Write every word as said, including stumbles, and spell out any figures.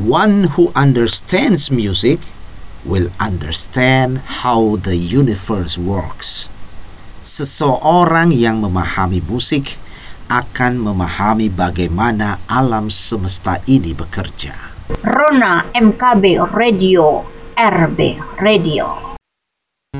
one who understands music will understand how the universe works. Seseorang yang memahami musik akan memahami bagaimana alam semesta ini bekerja. Rona M K B Radio, R B Radio.